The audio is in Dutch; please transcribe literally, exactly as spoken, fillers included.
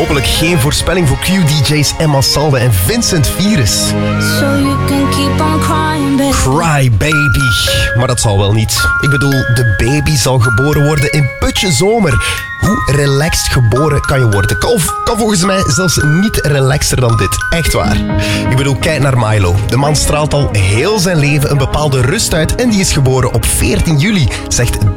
hopelijk geen voorspelling voor Q-D J's Emma Salve en Vincent Virus. So you can keep on crying, baby. Cry baby. Maar dat zal wel niet. Ik bedoel, de baby zal geboren worden in Putje Zomer. Hoe relaxed geboren kan je worden? Kan, kan volgens mij zelfs niet relaxter dan dit. Echt waar. Ik bedoel, kijk naar Milo. De man straalt al heel zijn leven een bepaalde rust uit en die is geboren op veertien juli, zegt